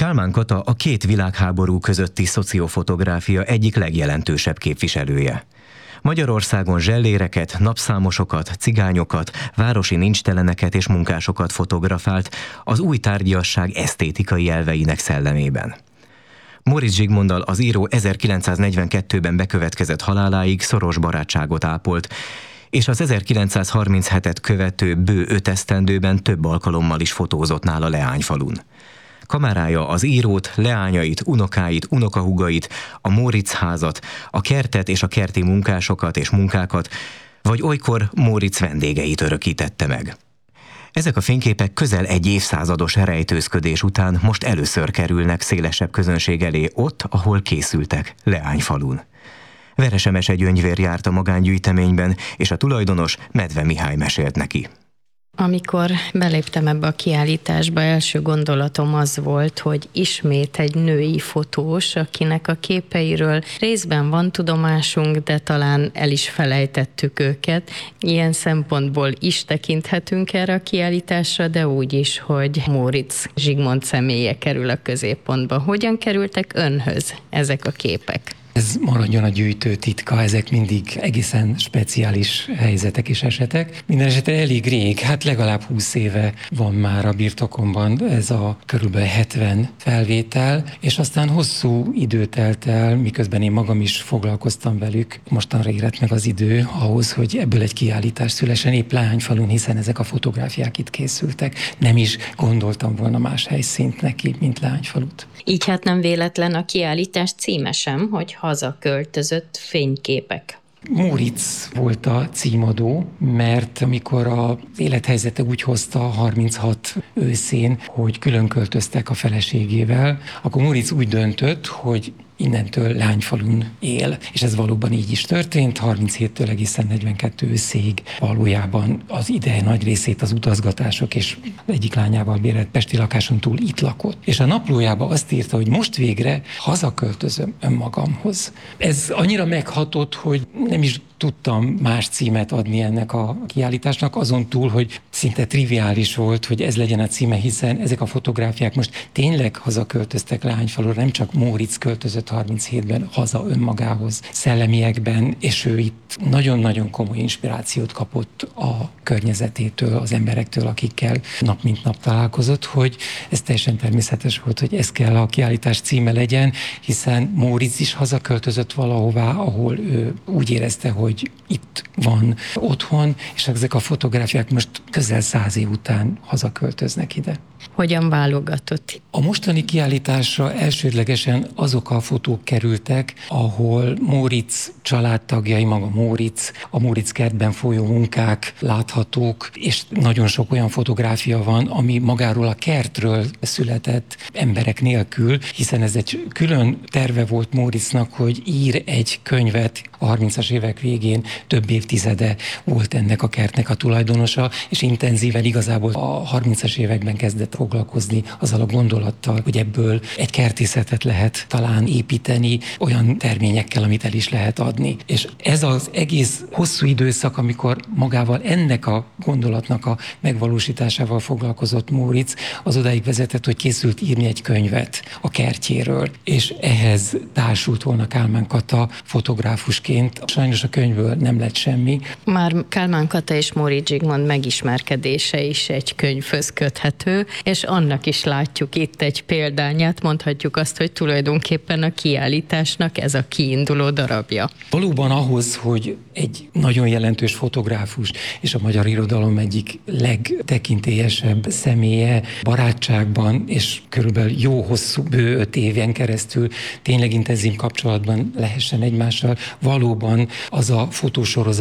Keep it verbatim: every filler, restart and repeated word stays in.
Kálmán Kata a két világháború közötti szociofotográfia egyik legjelentősebb képviselője. Magyarországon zselléreket, napszámosokat, cigányokat, városi nincsteleneket és munkásokat fotografált az új tárgyasság esztétikai elveinek szellemében. Móricz Zsigmonddal az író ezerkilencszáznegyvenkettőben bekövetkezett haláláig szoros barátságot ápolt, és az ezerkilencszázharminchetet követő bő öt esztendőben több alkalommal is fotózott nála Leányfalun. Kamerája az írót, leányait, unokáit, unokahúgait, a Móricz házat, a kertet és a kerti munkásokat és munkákat, vagy olykor Móricz vendégeit örökítette meg. Ezek a fényképek közel egy évszázados rejtőzködés után most először kerülnek szélesebb közönség elé ott, ahol készültek, Leányfalun. Veresemese Gyöngyvér járt a magángyűjteményben, és a tulajdonos, Medve Mihály mesélt neki. Amikor beléptem ebbe a kiállításba, első gondolatom az volt, hogy ismét egy női fotós, akinek a képeiről részben van tudomásunk, de talán el is felejtettük őket. Ilyen szempontból is tekinthetünk erre a kiállításra, de úgy is, hogy Móricz Zsigmond személye kerül a középpontba. Hogyan kerültek önhöz ezek a képek? Ez maradjon a gyűjtő titka, ezek mindig egészen speciális helyzetek és esetek. Minden esetre elég rég, hát legalább húsz éve van már a birtokomban ez a körülbelül hetven felvétel, és aztán hosszú idő telt el, miközben én magam is foglalkoztam velük. Mostanra érett meg az idő ahhoz, hogy ebből egy kiállítás szülessen épp Leányfalun, hiszen ezek a fotográfiák itt készültek. Nem is gondoltam volna más helyszínt neki, mint Leányfalut. Így hát nem véletlen a kiállítás címe sem, hogy hazaköltözött fényképek. Móricz volt a címadó, mert amikor az élethelyzete úgy hozta harminchat őszén, hogy külön költöztek a feleségével, akkor Móricz úgy döntött, hogy innentől Leányfalun él, és ez valóban így is történt, harminchéttől egészen negyvenkettő őszéig valójában az ideje nagy részét az utazgatások és egyik lányával bérelt pesti lakáson túl itt lakott. És a naplójában azt írta, hogy most végre hazaköltözöm önmagamhoz. Ez annyira meghatott, hogy nem is tudtam más címet adni ennek a kiállításnak, azon túl, hogy szinte triviális volt, hogy ez legyen a címe, hiszen ezek a fotográfiák most tényleg hazaköltöztek Leányfalura, nem csak Móricz költözött harminchétben haza önmagához szellemiekben, és ő itt nagyon-nagyon komoly inspirációt kapott a környezetétől, az emberektől, akikkel nap mint nap találkozott, hogy ez teljesen természetes volt, hogy ez kell a kiállítás címe legyen, hiszen Móricz is hazaköltözött valahová, ahol ő úgy érezte, hogy hogy itt van otthon, és ezek a fotográfiák most közel száz év után hazaköltöznek ide. Hogyan válogatott? A mostani kiállításra elsődlegesen azok a fotók kerültek, ahol Móricz családtagjai, maga Móricz, a Móricz kertben folyó munkák láthatók, és nagyon sok olyan fotográfia van, ami magáról a kertről született emberek nélkül, hiszen ez egy külön terve volt Móricznak, hogy ír egy könyvet a harmincas évek végén, több évtizede volt ennek a kertnek a tulajdonosa, és intenzíven igazából a harmincas években kezdett foglalkozni azzal a gondolattal, hogy ebből egy kertészetet lehet talán építeni, olyan terményekkel, amit el is lehet adni. És ez az egész hosszú időszak, amikor magával ennek a gondolatnak a megvalósításával foglalkozott Móricz, az odáig vezetett, hogy készült írni egy könyvet a kertjéről, és ehhez társult volna Kálmán Kata fotográfusként. Sajnos a könyvből nem lett semmi. Már Kálmán Kata és Móricz Zsigmond megismerkedése is egy könyvhöz köthető, és annak is látjuk itt egy példányát, mondhatjuk azt, hogy tulajdonképpen a kiállításnak ez a kiinduló darabja. Valóban ahhoz, hogy egy nagyon jelentős fotográfus és a magyar irodalom egyik legtekintélyesebb személye barátságban és körülbelül jó hosszú, bő öt éven keresztül tényleg intenzív kapcsolatban lehessen egymással, valóban az a fotósorozat,